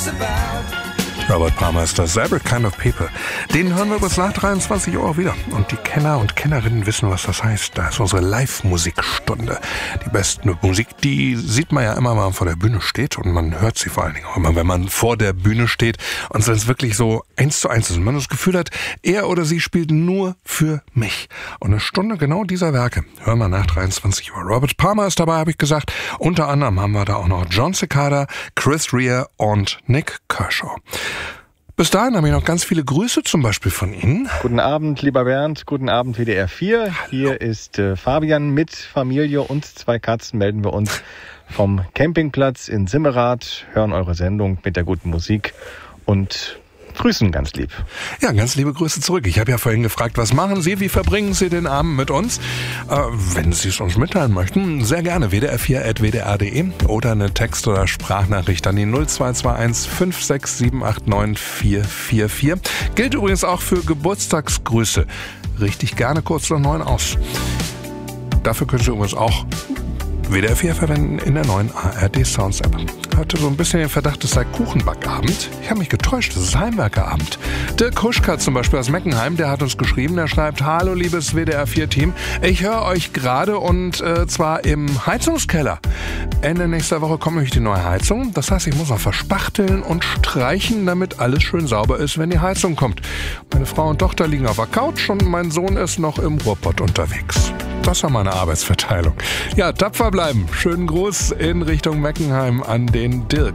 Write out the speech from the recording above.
Robert Palmer ist das Every Kind of People. Den hören wir bis nach 23 Uhr wieder. Und die Kenner und Kennerinnen wissen, was das heißt. Da ist unsere Live-Musikstunde. Die beste Musik, die sieht man ja immer, wenn man vor der Bühne steht. Und man hört sie vor allen Dingen auch immer, wenn man vor der Bühne steht. Und wenn es wirklich so 1:1 ist. Und man das Gefühl hat, er oder sie spielt nur für mich. Und eine Stunde genau dieser Werke hören wir nach 23 Uhr. Robert Palmer ist dabei, habe ich gesagt. Unter anderem haben wir da auch noch John Cicada, Chris Rea und Nik Kershaw. Bis dahin habe ich noch ganz viele Grüße, zum Beispiel von Ihnen. Guten Abend, lieber Bernd. Guten Abend, WDR 4. Hallo. Hier ist Fabian mit Familie und 2 Katzen. Melden wir uns vom Campingplatz in Simmerath, hören eure Sendung mit der guten Musik und grüßen ganz lieb. Ja, ganz liebe Grüße zurück. Ich habe ja vorhin gefragt, was machen Sie, wie verbringen Sie den Abend mit uns? Wenn Sie es uns mitteilen möchten, sehr gerne wdr4@wdr.de oder eine Text- oder Sprachnachricht an die 0221 56789 444. Gilt übrigens auch für Geburtstagsgrüße. Richtig gerne kurz nach 9 aus. Dafür können Sie übrigens auch WDR 4 verwenden in der neuen ARD Sounds App. Hatte so ein bisschen den Verdacht, es sei Kuchenbackabend. Ich habe mich getäuscht, es ist Heimwerkerabend. Dirk Kuschka zum Beispiel aus Meckenheim, der hat uns geschrieben, der schreibt: Hallo liebes WDR 4 Team, ich höre euch gerade und zwar im Heizungskeller. Ende nächster Woche kommt nämlich die neue Heizung. Das heißt, ich muss noch verspachteln und streichen, damit alles schön sauber ist, wenn die Heizung kommt. Meine Frau und Tochter liegen auf der Couch und mein Sohn ist noch im Ruhrpott unterwegs. Das war meine Arbeitsverteilung. Ja, tapfer bleiben. Schönen Gruß in Richtung Meckenheim an den Dirk.